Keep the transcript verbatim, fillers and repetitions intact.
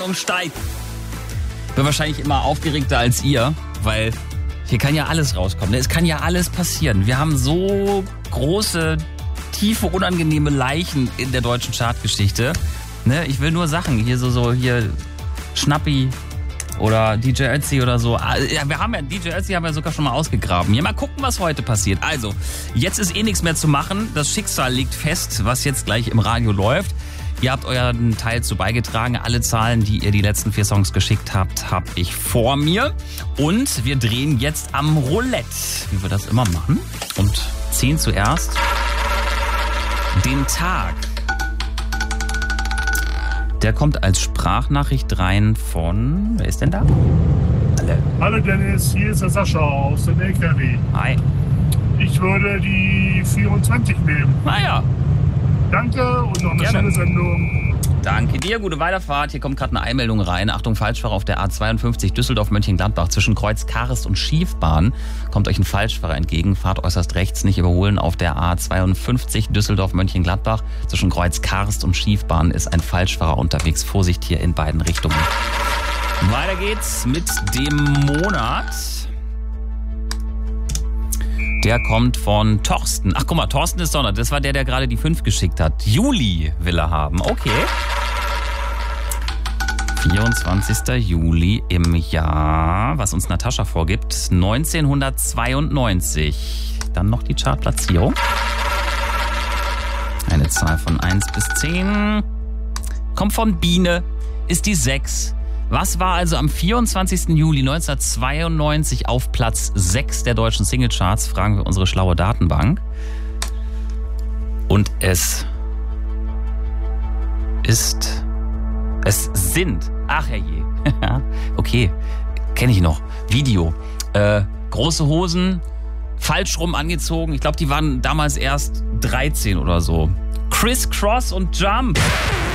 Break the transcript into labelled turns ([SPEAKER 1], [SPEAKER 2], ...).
[SPEAKER 1] Spannung steigt. Ich bin wahrscheinlich immer aufgeregter als ihr, weil hier kann ja alles rauskommen. Es kann ja alles passieren. Wir haben so große, tiefe, unangenehme Leichen in der deutschen Chartgeschichte. Ne? Ich will nur Sachen, hier so, so hier Schnappi oder D J Ötzi oder so. Ja, wir haben ja, D J Ötzi haben wir sogar schon mal ausgegraben. Hier mal gucken, was heute passiert. Also, jetzt ist eh nichts mehr zu machen. Das Schicksal liegt fest, was jetzt gleich im Radio läuft. Ihr habt euren Teil zu beigetragen. Alle Zahlen, die ihr die letzten vier Songs geschickt habt, habe ich vor mir. Und wir drehen jetzt am Roulette, wie wir das immer machen. Und ziehen zuerst den Tag. Der kommt als Sprachnachricht rein von... Wer ist denn da? Alle.
[SPEAKER 2] Hallo Dennis, hier ist der Sascha aus dem L K W.
[SPEAKER 1] Hi.
[SPEAKER 2] Ich würde die vierundzwanzig nehmen.
[SPEAKER 1] Naja.
[SPEAKER 2] Danke und noch eine
[SPEAKER 1] Gerne.
[SPEAKER 2] schöne Sendung.
[SPEAKER 1] Danke dir, gute Weiterfahrt. Hier kommt gerade eine Einmeldung rein. Achtung, Falschfahrer auf der A zweiundfünfzig Düsseldorf-Mönchengladbach zwischen Kreuz Karst und Schiefbahn. Kommt euch ein Falschfahrer entgegen. Fahrt äußerst rechts, nicht überholen. Auf der A zweiundfünfzig Düsseldorf-Mönchengladbach zwischen Kreuz Karst und Schiefbahn ist ein Falschfahrer unterwegs. Vorsicht hier in beiden Richtungen. Weiter geht's mit dem Monat. Der kommt von Thorsten. Ach, guck mal, Thorsten ist doch noch. Das war der, der gerade die fünf geschickt hat. Juli will er haben. Okay. vierundzwanzigster Juli im Jahr, was uns Natascha vorgibt, neunzehnhundertzweiundneunzig. Dann noch die Chartplatzierung. Eine Zahl von eins bis zehn. Kommt von Biene. Ist die sechs. Was war also am vierundzwanzigsten Juli neunzehnhundertzweiundneunzig auf Platz sechs der deutschen Singlecharts? Fragen wir unsere schlaue Datenbank. Und es ist, es sind, ach herrje, okay, kenne ich noch, Video, äh, große Hosen, falsch rum angezogen, ich glaube, die waren damals erst dreizehn oder so. Criss Cross und Jump.